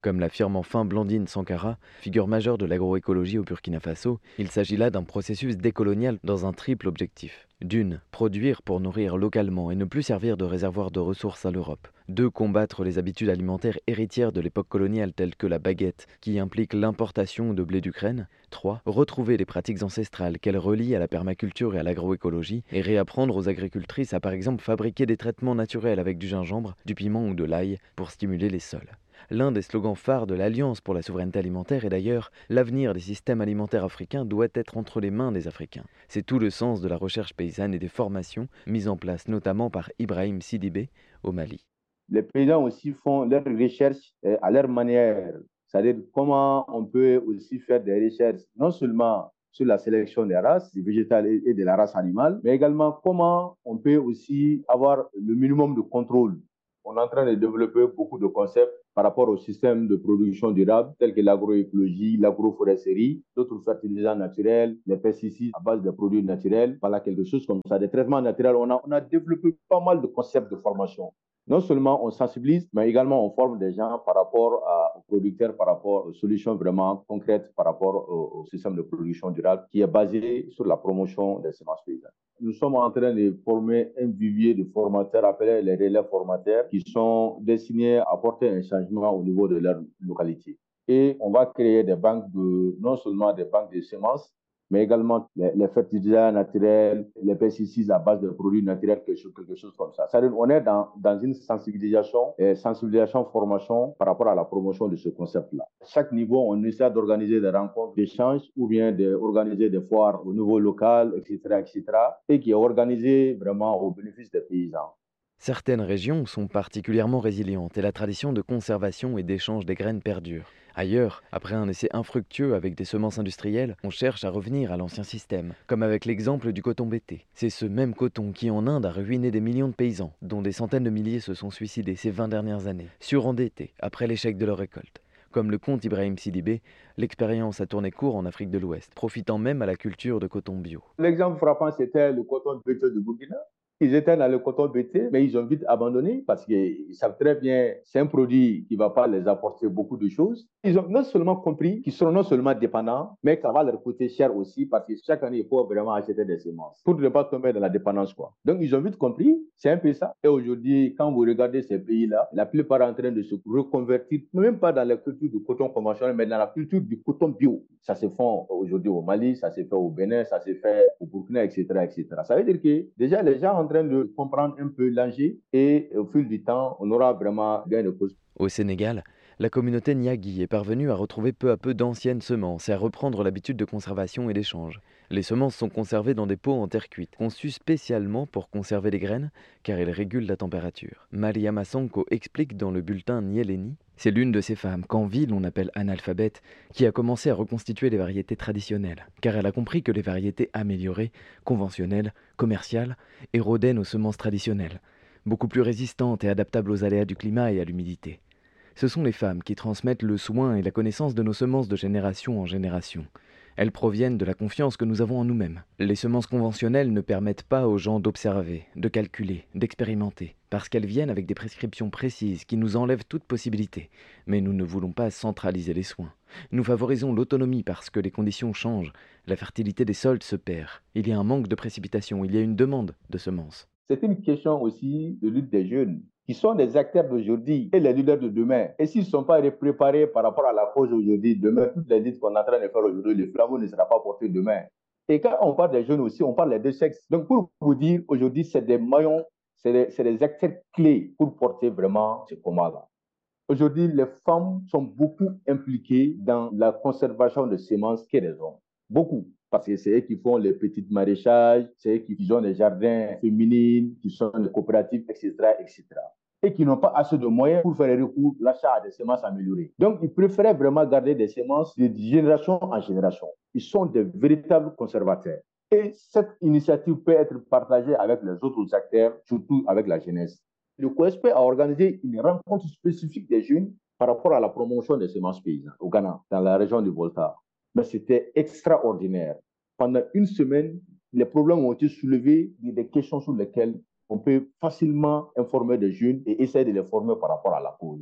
Comme l'affirme enfin Blandine Sankara, figure majeure de l'agroécologie au Burkina Faso, il s'agit là d'un processus décolonial dans un triple objectif. D'une, produire pour nourrir localement et ne plus servir de réservoir de ressources à l'Europe. Deux, combattre les habitudes alimentaires héritières de l'époque coloniale telles que la baguette, qui implique l'importation de blé d'Ukraine. Trois, retrouver les pratiques ancestrales qu'elle relie à la permaculture et à l'agroécologie et réapprendre aux agricultrices à par exemple fabriquer des traitements naturels avec du gingembre, du piment ou de l'ail pour stimuler les sols. L'un des slogans phares de l'Alliance pour la souveraineté alimentaire est d'ailleurs «L'avenir des systèmes alimentaires africains doit être entre les mains des Africains». C'est tout le sens de la recherche paysanne et des formations mises en place notamment par Ibrahim Sidibé au Mali. Les paysans aussi font leurs recherches à leur manière. C'est-à-dire comment on peut aussi faire des recherches, non seulement sur la sélection des races, du végétal et de la race animale, mais également comment on peut aussi avoir le minimum de contrôle. On est en train de développer beaucoup de concepts par rapport au système de production durable, tels que l'agroécologie, l'agroforesterie, d'autres fertilisants naturels, les pesticides à base de produits naturels, voilà quelque chose comme ça, des traitements naturels. On a développé pas mal de concepts de formation. Non seulement on sensibilise, mais également on forme des gens par rapport aux producteurs, par rapport aux solutions vraiment concrètes, par rapport au système de production durable qui est basé sur la promotion des semences paysannes. Nous sommes en train de former un vivier de formateurs appelés les relais formateurs qui sont destinés à apporter un changement au niveau de leur localité. Et on va créer des banques non seulement des banques de semences, mais également les fertilisants naturels, les pesticides à base de produits naturels, quelque chose comme ça. C'est-à-dire qu'on est dans une sensibilisation, formation par rapport à la promotion de ce concept-là. À chaque niveau, on essaie d'organiser des rencontres d'échange ou bien d'organiser des foires au niveau local, etc., et qui est organisé vraiment au bénéfice des paysans. Certaines régions sont particulièrement résilientes et la tradition de conservation et d'échange des graines perdure. Ailleurs, après un essai infructueux avec des semences industrielles, on cherche à revenir à l'ancien système, comme avec l'exemple du coton bêté. C'est ce même coton qui en Inde a ruiné des millions de paysans, dont des centaines de milliers se sont suicidés ces 20 dernières années, surendettés après l'échec de leur récolte. Comme le compte Ibrahim Sidibé, l'expérience a tourné court en Afrique de l'Ouest, profitant même à la culture de coton bio. L'exemple frappant, c'était le coton bêté de Burkina. Ils étaient dans le coton bêté, mais ils ont vite abandonné parce qu'ils savent très bien que c'est un produit qui ne va pas les apporter beaucoup de choses. Ils ont non seulement compris qu'ils seront non seulement dépendants, mais que ça va leur coûter cher aussi parce que chaque année, il faut vraiment acheter des semences pour ne pas tomber dans la dépendance, quoi. Donc, ils ont vite compris, c'est un peu ça. Et aujourd'hui, quand vous regardez ces pays-là, la plupart sont en train de se reconvertir, même pas dans la culture du coton conventionnel, mais dans la culture du coton bio. Ça se fait aujourd'hui au Mali, ça se fait au Bénin, ça se fait au Burkina, etc., etc. Ça veut dire que déjà, les gens sont en train de comprendre un peu l'enjeu et au fil du temps, on aura vraiment gain de cause. Au Sénégal, la communauté Niagui est parvenue à retrouver peu à peu d'anciennes semences et à reprendre l'habitude de conservation et d'échange. Les semences sont conservées dans des pots en terre cuite, conçus spécialement pour conserver les graines, car elles régulent la température. Mariama Sanko explique dans le bulletin Nieleni, c'est l'une de ces femmes qu'en ville on appelle analphabète, qui a commencé à reconstituer les variétés traditionnelles, car elle a compris que les variétés améliorées, conventionnelles, commerciales, érodaient nos semences traditionnelles, beaucoup plus résistantes et adaptables aux aléas du climat et à l'humidité. Ce sont les femmes qui transmettent le soin et la connaissance de nos semences de génération en génération. Elles proviennent de la confiance que nous avons en nous-mêmes. Les semences conventionnelles ne permettent pas aux gens d'observer, de calculer, d'expérimenter, parce qu'elles viennent avec des prescriptions précises qui nous enlèvent toute possibilité. Mais nous ne voulons pas centraliser les soins. Nous favorisons l'autonomie parce que les conditions changent. La fertilité des sols se perd. Il y a un manque de précipitation, il y a une demande de semences. C'est une question aussi de lutte des jeunes qui sont des acteurs d'aujourd'hui et les leaders de demain. Et s'ils ne sont pas préparés par rapport à la cause d'aujourd'hui, demain, toutes les luttes qu'on est en train de faire aujourd'hui, le flambeau ne sera pas porté demain. Et quand on parle des jeunes aussi, on parle des deux sexes. Donc, pour vous dire, aujourd'hui, c'est des maillons, c'est des acteurs clés pour porter vraiment ce combat-là. Aujourd'hui, les femmes sont beaucoup impliquées dans la conservation de semences que les hommes. Beaucoup. Parce que c'est eux qui font les petits maraîchages, c'est eux qui ont les jardins féminins, qui sont les coopératives, etc., etc. Et qui n'ont pas assez de moyens pour faire recours à l'achat de semences améliorées. Donc, ils préféraient vraiment garder des semences de génération en génération. Ils sont des véritables conservateurs. Et cette initiative peut être partagée avec les autres acteurs, surtout avec la jeunesse. Le COSP a organisé une rencontre spécifique des jeunes par rapport à la promotion des semences paysannes au Ghana, dans la région du Volta. Mais c'était extraordinaire. Pendant une semaine, les problèmes ont été soulevés, des questions sur lesquelles on peut facilement informer des jeunes et essayer de les former par rapport à la cause.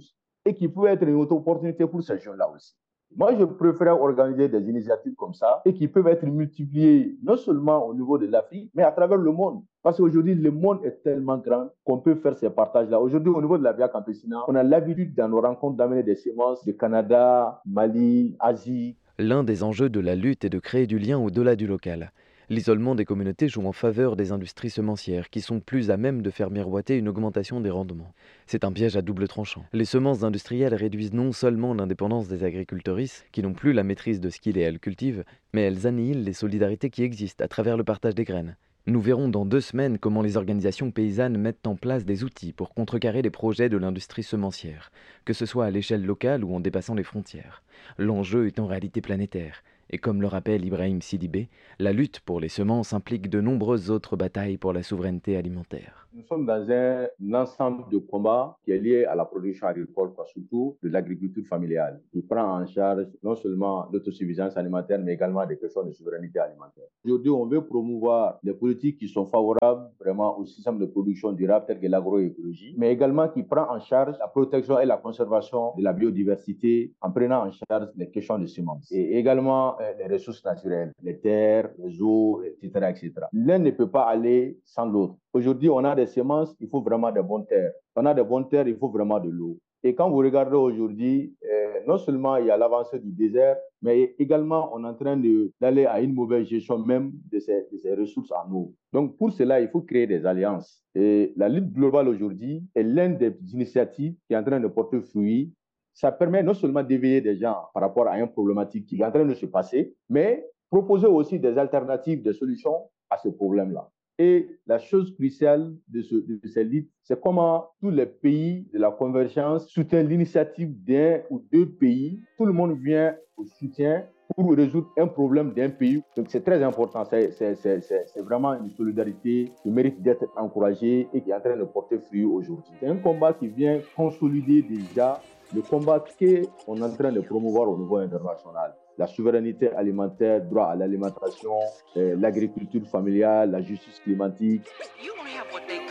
et qui peut être une autre opportunité pour ces jeunes-là aussi. Moi, je préfère organiser des initiatives comme ça et qui peuvent être multipliées non seulement au niveau de l'Afrique, mais à travers le monde. Parce qu'aujourd'hui, le monde est tellement grand qu'on peut faire ces partages-là. Aujourd'hui, au niveau de la Via Campesina, on a l'habitude dans nos rencontres d'amener des semences du Canada, Mali, Asie. L'un des enjeux de la lutte est de créer du lien au-delà du local. L'isolement des communautés joue en faveur des industries semencières qui sont plus à même de faire miroiter une augmentation des rendements. C'est un piège à double tranchant. Les semences industrielles réduisent non seulement l'indépendance des agricultrices, qui n'ont plus la maîtrise de ce qu'ils et elles cultivent, mais elles annihilent les solidarités qui existent à travers le partage des graines. Nous verrons dans 2 semaines comment les organisations paysannes mettent en place des outils pour contrecarrer les projets de l'industrie semencière, que ce soit à l'échelle locale ou en dépassant les frontières. L'enjeu est en réalité planétaire. Et comme le rappelle Ibrahim Sidibé, la lutte pour les semences implique de nombreuses autres batailles pour la souveraineté alimentaire. Nous sommes dans un ensemble de combats qui est lié à la production agricole, surtout de l'agriculture familiale, qui prend en charge non seulement l'autosuffisance alimentaire, mais également des questions de souveraineté alimentaire. Aujourd'hui, on veut promouvoir des politiques qui sont favorables vraiment au système de production durable tel que l'agroécologie, mais également qui prend en charge la protection et la conservation de la biodiversité en prenant en charge les questions de semences et également les ressources naturelles, les terres, les eaux, etc., etc. L'un ne peut pas aller sans l'autre. Aujourd'hui, on a des semences, il faut vraiment de bonnes terres. On a de bonnes terres, il faut vraiment de l'eau. Et quand vous regardez aujourd'hui, non seulement il y a l'avancée du désert, mais également on est en train d'aller à une mauvaise gestion même de ces ressources en eau. Donc pour cela, il faut créer des alliances. Et la lutte globale aujourd'hui est l'une des initiatives qui est en train de porter fruit. Ça permet non seulement d'éveiller des gens par rapport à une problématique qui est en train de se passer, mais proposer aussi des alternatives, des solutions à ce problème-là. Et la chose cruciale de ces luttes, c'est comment tous les pays de la convergence soutiennent l'initiative d'un ou deux pays. Tout le monde vient au soutien pour résoudre un problème d'un pays. Donc c'est très important, c'est vraiment une solidarité qui mérite d'être encouragée et qui est en train de porter fruit aujourd'hui. C'est un combat qui vient consolider déjà le combat qu'on est en train de promouvoir au niveau international. La souveraineté alimentaire, droit à l'alimentation, l'agriculture familiale, la justice climatique.